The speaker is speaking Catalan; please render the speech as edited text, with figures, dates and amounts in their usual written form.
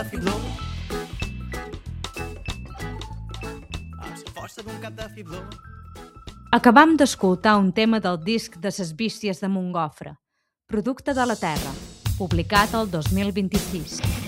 fibló. Amb la força d'un cap de fibló. Acabam d'escoltar un tema del disc de ses bísties de Montgofre, Producte de la Terra, publicat el 2026.